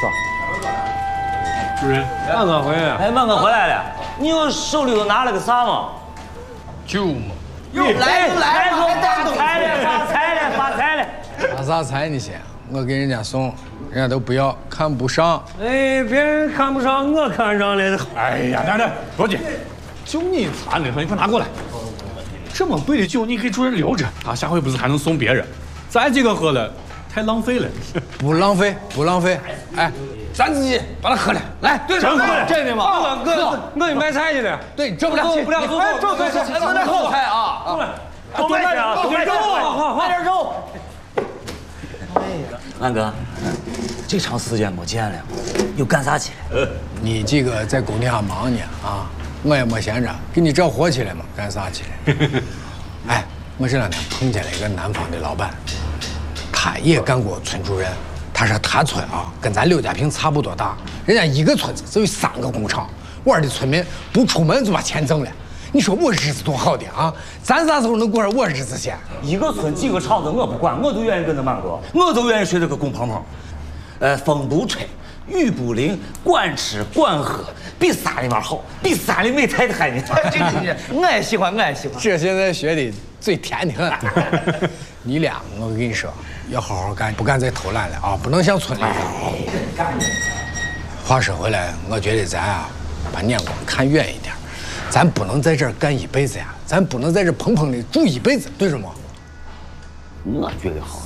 走。 主任， 曼哥回来了。哎，曼哥回来了，你有手里头拿了个啥吗？ 酒嘛。 又来又来， 发财了，发财了，发财了！ 发啥财呢？先，我给人家送，人家都不要，看不上。 哎，别人看不上，我看上了。 哎呀，等，罗姐，就你馋的很，你快拿过来。这么贵的酒，你给主任留着啊，下回不是还能送别人？咱几个喝了，太浪费了。 不浪费，不浪费。哎，咱自己把它喝了。来， 对，真的，真的吗？我去买菜去了。 对，挣不了钱。 不了，哎，走，我来后菜啊。多买点啊，多买点肉，好，买点肉。安哥，这长时间没见了，又干啥去了？ 你这个在工地上忙呢啊，我也没闲着，给你找活去了嘛，干啥去了？哎，我这两天碰见了一个南方的老板，他也干过村主任。他说他村啊，跟咱刘家坪差不多大，人家一个村子就有3个工厂，我的村民不出门就把钱挣了。你说我日子多好的啊！咱啥时候能过上我日子先？ 一个村几个厂子我不管，我就愿意跟着曼哥，我就愿意学这个工棚棚。风不吹，雨不淋，管吃管喝，比山里面好，比山里没太太呢。 我也喜欢，我也喜欢。 这现在学的最甜的很。你俩，我跟你说，要好好干，不干再偷懒了啊！不能像村里一样。话说回来，我觉得咱啊，把眼光看远一点。咱不能在这儿干一辈子呀，咱不能在这砰砰的住一辈子，对着吗？ 我觉得好。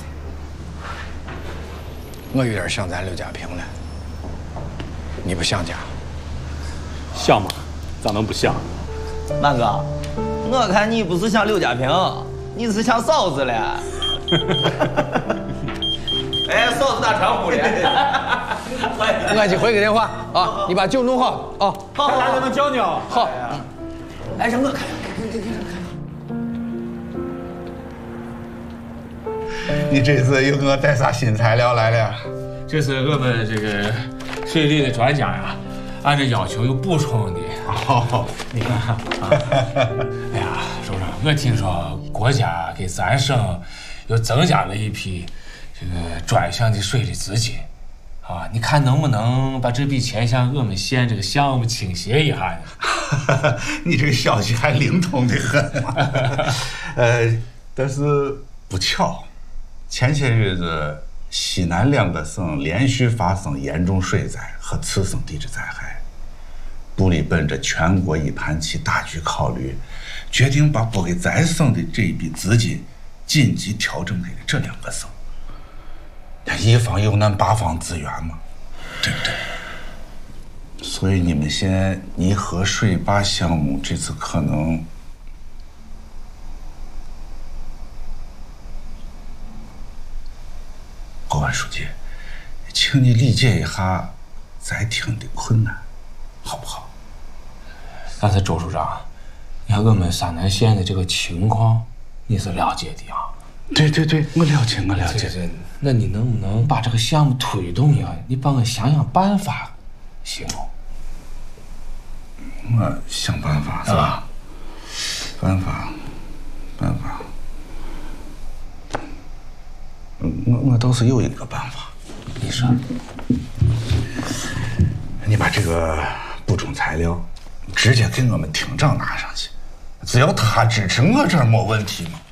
我有点想咱刘家坪了，你不想家？ 像吗？咋能不像？ 曼哥，我看你不是想刘家坪，你是想嫂子了。哎，嫂子打招呼了。 我去回个电话啊，你把酒弄好啊。 好， 大家能叫你啊。 好。 哎，让我看。 你这次又给我带啥新材料来了？ 这是我们这个水利的专家呀，按照要求有补充的。 哦， 你看啊，哎呀，首长，我听说国家给咱省又增加了一批这个专项的水利资金。啊，你看能不能把这笔钱向我们县这个项目倾斜一下呢？ 你这个消息还灵通的很。但是不巧，前些日子西南2个省连续发生严重水灾和次生地质灾害，部里本着全国一盘棋大局考虑，决定把拨给咱省的这一笔资金紧急调整给了这2个省。一方有难8方支援嘛，对不对？所以你们县泥河水坝项目这次可能，国安书记，请你理解一下咱厅的困难，好不好？ 刚才周处长，你看我们沙南县的这个情况，你是了解的啊？ 对，我了解。 对，那你能不能把这个项目推动呀？你帮我想想办法，行吗？ 我想办法是吧？办法。我倒是有一个办法。 你说， 你把这个补充材料直接给我们厅长拿上去，只要他支持，我这儿没问题嘛。